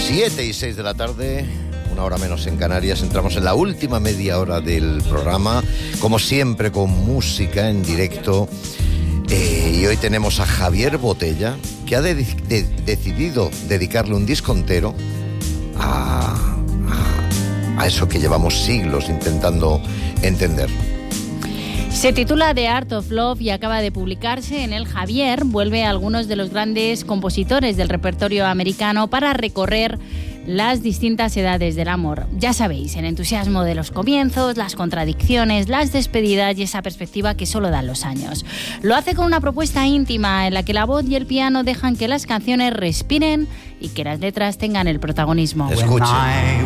7:06 de la tarde, una hora menos en Canarias. Entramos en la última media hora del programa, como siempre con música en directo. Y hoy tenemos a Javier Botella, que ha decidido dedicarle un disco entero a eso que llevamos siglos intentando entender. Se titula The Art of Love y acaba de publicarse. En él Javier vuelve a algunos de los grandes compositores del repertorio americano para recorrer las distintas edades del amor. Ya sabéis, el entusiasmo de los comienzos, las contradicciones, las despedidas y esa perspectiva que solo dan los años. Lo hace con una propuesta íntima en la que la voz y el piano dejan que las canciones respiren y que las letras tengan el protagonismo. Escuchen.